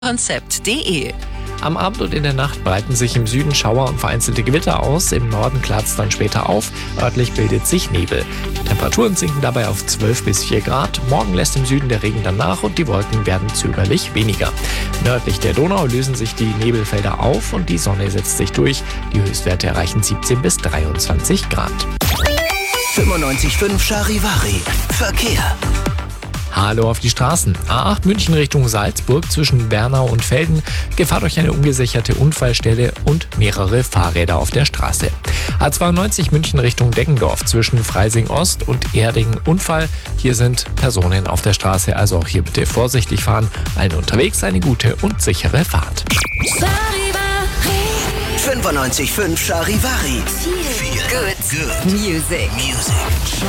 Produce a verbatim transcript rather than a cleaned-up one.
Konzept punkt de. Am Abend und in der Nacht breiten sich im Süden Schauer und vereinzelte Gewitter aus. Im Norden klart es dann später auf. Örtlich bildet sich Nebel. Die Temperaturen sinken dabei auf zwölf bis vier Grad. Morgen lässt im Süden der Regen dann nach und die Wolken werden zögerlich weniger. Nördlich der Donau lösen sich die Nebelfelder auf und die Sonne setzt sich durch. Die Höchstwerte erreichen siebzehn bis dreiundzwanzig Grad. fünfundneunzig Komma fünf Charivari. Verkehr. Hallo auf die Straßen. A acht München Richtung Salzburg zwischen Bernau und Velden. Gefahr durch eine ungesicherte Unfallstelle und mehrere Fahrräder auf der Straße. A zweiundneunzig München Richtung Deggendorf zwischen Freising Ost und Erding Unfall. Hier sind Personen auf der Straße, also auch hier bitte vorsichtig fahren. Allen unterwegs eine gute und sichere Fahrt. fünfundneunzig Komma fünf Charivari. Good Music. Music.